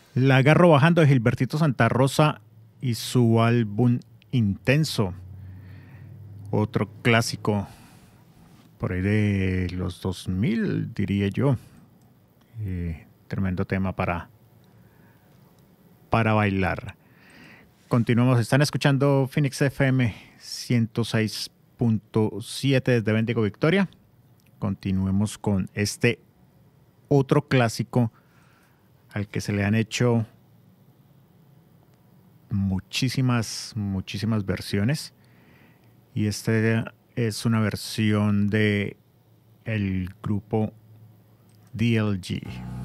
La agarro bajando de Gilbertito Santa Rosa y su álbum Intenso, otro clásico por ahí de los 2000, diría yo. Tremendo tema para bailar. Continuamos, están escuchando Phoenix FM 106.7 desde Bendigo Victoria. Continuemos con este otro clásico al que se le han hecho muchísimas versiones. Y este es una versión de el grupo DLG.